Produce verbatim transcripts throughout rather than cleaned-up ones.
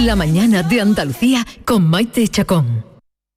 La mañana de Andalucía con Maite Chacón.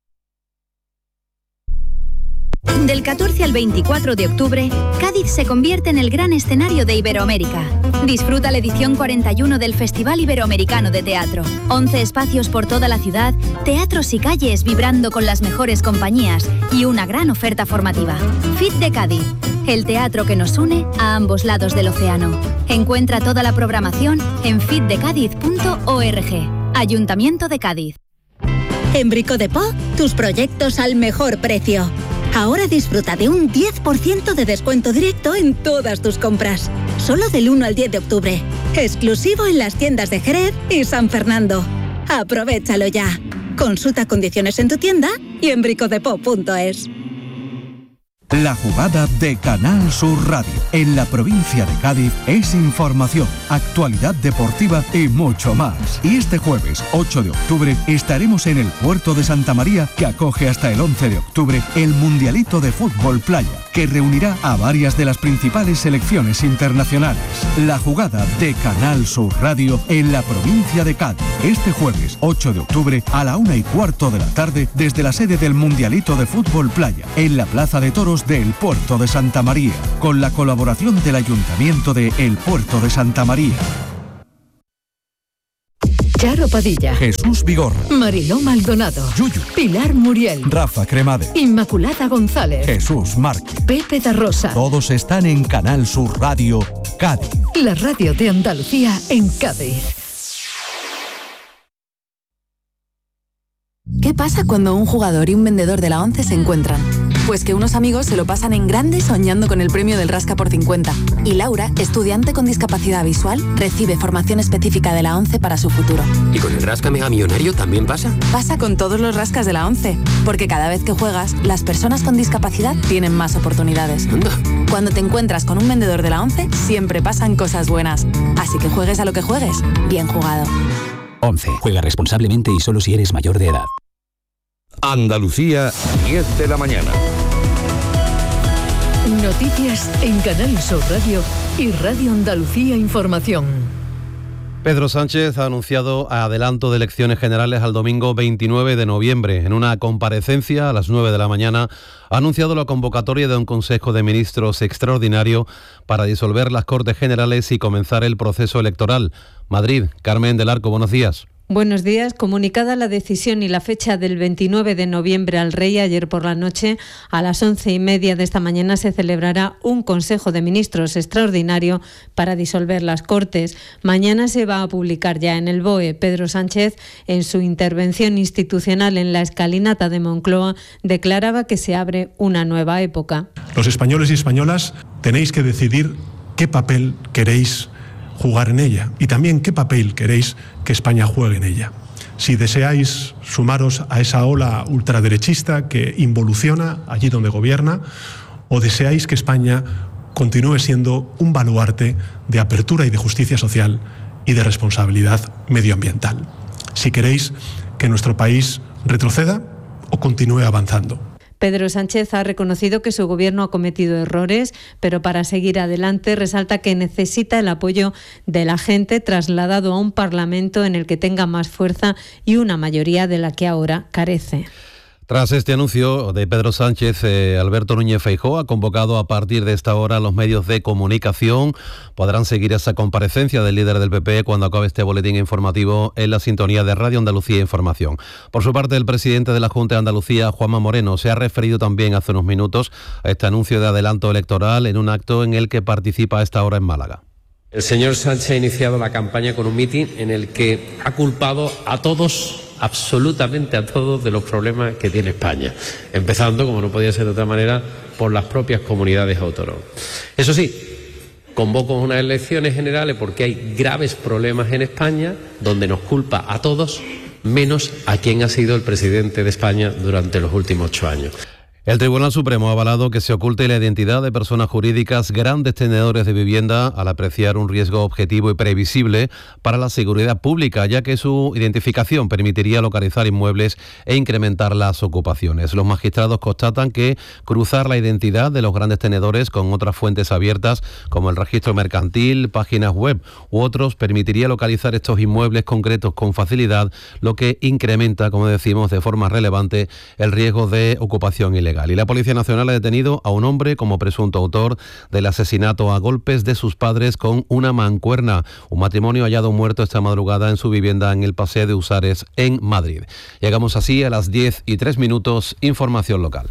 Del catorce al veinticuatro de octubre, Cádiz se convierte en el gran escenario de Iberoamérica. Disfruta la edición cuarenta y uno del Festival Iberoamericano de Teatro. once espacios por toda la ciudad, teatros y calles vibrando con las mejores compañías y una gran oferta formativa. F I T de Cádiz, el teatro que nos une a ambos lados del océano. Encuentra toda la programación en fitdecadiz punto org. Ayuntamiento de Cádiz. En Brico de Po, tus proyectos al mejor precio. Ahora disfruta de un diez por ciento de descuento directo en todas tus compras. Solo del uno al diez de octubre. Exclusivo en las tiendas de Jerez y San Fernando. Aprovéchalo ya. Consulta condiciones en tu tienda y en bricodepo punto es. La jugada de Canal Sur Radio en la provincia de Cádiz es información, actualidad deportiva y mucho más. Y este jueves ocho de octubre estaremos en el puerto de Santa María, que acoge hasta el once de octubre el Mundialito de Fútbol Playa, que reunirá a varias de las principales selecciones internacionales. La jugada de Canal Sur Radio en la provincia de Cádiz, este jueves ocho de octubre a la una y cuarto de la tarde desde la sede del Mundialito de Fútbol Playa, en la Plaza de Toros del Puerto de Santa María, con la colaboración del Ayuntamiento de El Puerto de Santa María. Charo Padilla, Jesús Vigorra, Mariló Maldonado, Yuyu, Pilar Muriel, Rafa Cremade, Inmaculada González, Jesús Márquez, Pepe da Rosa. Todos están en Canal Sur Radio Cádiz. La radio de Andalucía en Cádiz. ¿Qué pasa cuando un jugador y un vendedor de la ONCE se encuentran? Pues que unos amigos se lo pasan en grande soñando con el premio del Rasca por cincuenta. Y Laura, estudiante con discapacidad visual, recibe formación específica de la ONCE para su futuro. ¿Y con el Rasca Mega Millonario también pasa? Pasa con todos los rascas de la ONCE, porque cada vez que juegas, las personas con discapacidad tienen más oportunidades. Anda. Cuando te encuentras con un vendedor de la ONCE, siempre pasan cosas buenas. Así que juegues a lo que juegues, bien jugado. ONCE. Juega responsablemente y solo si eres mayor de edad. Andalucía, diez de la mañana. Noticias en Canal Sur Radio y Radio Andalucía Información. Pedro Sánchez ha anunciado adelanto de elecciones generales al domingo veintinueve de noviembre. En una comparecencia a las nueve de la mañana ha anunciado la convocatoria de un Consejo de Ministros extraordinario para disolver las Cortes Generales y comenzar el proceso electoral. Madrid, Carmen del Arco, buenos días. Buenos días. Comunicada la decisión y la fecha del veintinueve de noviembre al Rey, ayer por la noche, a las once y media de esta mañana se celebrará un Consejo de Ministros extraordinario para disolver las Cortes. Mañana se va a publicar ya en el B O E. Pedro Sánchez, en su intervención institucional en la escalinata de Moncloa, declaraba que se abre una nueva época. Los españoles y españolas tenéis que decidir qué papel queréis jugar en ella y también qué papel queréis que España juegue en ella. Si deseáis sumaros a esa ola ultraderechista que involuciona allí donde gobierna, o deseáis que España continúe siendo un baluarte de apertura y de justicia social y de responsabilidad medioambiental. Si queréis que nuestro país retroceda o continúe avanzando. Pedro Sánchez ha reconocido que su gobierno ha cometido errores, pero para seguir adelante resalta que necesita el apoyo de la gente, trasladado a un Parlamento en el que tenga más fuerza y una mayoría de la que ahora carece. Tras este anuncio de Pedro Sánchez, eh, Alberto Núñez Feijóo ha convocado a partir de esta hora a los medios de comunicación. Podrán seguir esa comparecencia del líder del P P cuando acabe este boletín informativo en la sintonía de Radio Andalucía Información. Por su parte, el presidente de la Junta de Andalucía, Juanma Moreno, se ha referido también hace unos minutos a este anuncio de adelanto electoral en un acto en el que participa a esta hora en Málaga. El señor Sánchez ha iniciado la campaña con un mitin en el que ha culpado a todos, absolutamente a todos, de los problemas que tiene España, empezando, como no podía ser de otra manera, por las propias comunidades autónomas. Eso sí, convoco unas elecciones generales porque hay graves problemas en España donde nos culpa a todos, menos a quien ha sido el presidente de España durante los últimos ocho años. El Tribunal Supremo ha avalado que se oculte la identidad de personas jurídicas grandes tenedores de vivienda al apreciar un riesgo objetivo y previsible para la seguridad pública, ya que su identificación permitiría localizar inmuebles e incrementar las ocupaciones. Los magistrados constatan que cruzar la identidad de los grandes tenedores con otras fuentes abiertas, como el registro mercantil, páginas web u otros, permitiría localizar estos inmuebles concretos con facilidad, lo que incrementa, como decimos, de forma relevante el riesgo de ocupación ilegal. Y la Policía Nacional ha detenido a un hombre como presunto autor del asesinato a golpes de sus padres con una mancuerna. Un matrimonio hallado muerto esta madrugada en su vivienda en el Paseo de Usares, en Madrid. Llegamos así a las diez y tres minutos, información local.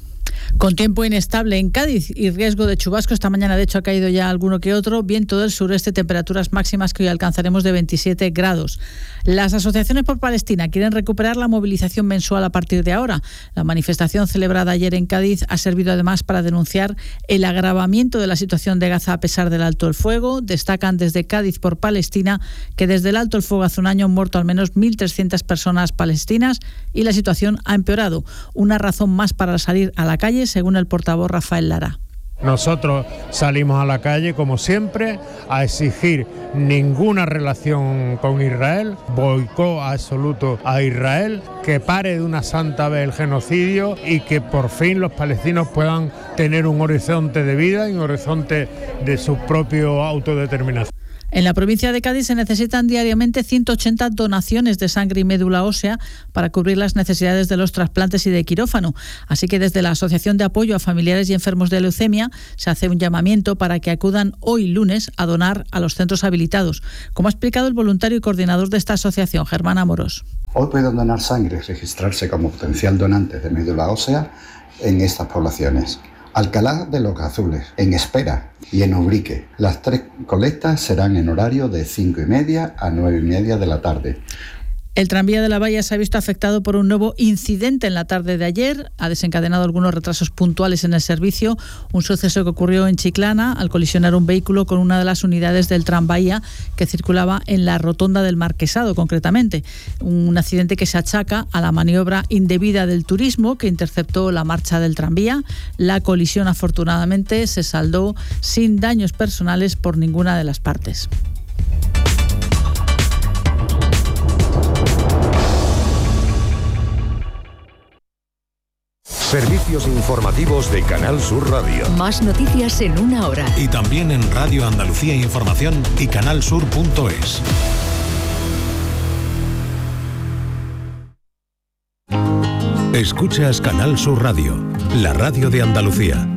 Con tiempo inestable en Cádiz y riesgo de chubasco, esta mañana de hecho ha caído ya alguno que otro, viento del sureste, temperaturas máximas que hoy alcanzaremos de veintisiete grados. Las asociaciones por Palestina quieren recuperar la movilización mensual a partir de ahora. La manifestación celebrada ayer en Cádiz ha servido además para denunciar el agravamiento de la situación de Gaza a pesar del alto el fuego. Destacan desde Cádiz por Palestina que desde el alto el fuego hace un año han muerto al menos mil trescientas personas palestinas y la situación ha empeorado. Una razón más para salir a la calle, según el portavoz Rafael Lara. Nosotros salimos a la calle, como siempre, a exigir ninguna relación con Israel, boicot absoluto a Israel, que pare de una santa vez el genocidio y que por fin los palestinos puedan tener un horizonte de vida y un horizonte de su propio autodeterminación. En la provincia de Cádiz se necesitan diariamente ciento ochenta donaciones de sangre y médula ósea para cubrir las necesidades de los trasplantes y de quirófano. Así que desde la Asociación de Apoyo a Familiares y Enfermos de Leucemia se hace un llamamiento para que acudan hoy lunes a donar a los centros habilitados, como ha explicado el voluntario y coordinador de esta asociación, Germán Amorós. Hoy pueden donar sangre y registrarse como potencial donante de médula ósea en estas poblaciones: Alcalá de los Azules, en Espera y en Ubrique. Las tres colectas serán en horario de cinco y media a nueve y media de la tarde. El tranvía de la Valla se ha visto afectado por un nuevo incidente en la tarde de ayer. Ha desencadenado algunos retrasos puntuales en el servicio. Un suceso que ocurrió en Chiclana al colisionar un vehículo con una de las unidades del tranvía que circulaba en la rotonda del Marquesado, concretamente. Un accidente que se achaca a la maniobra indebida del turismo que interceptó la marcha del tranvía. La colisión, afortunadamente, se saldó sin daños personales por ninguna de las partes. Servicios informativos de Canal Sur Radio. Más noticias en una hora. Y también en Radio Andalucía Información y canalsur punto es. Escuchas Canal Sur Radio, la radio de Andalucía.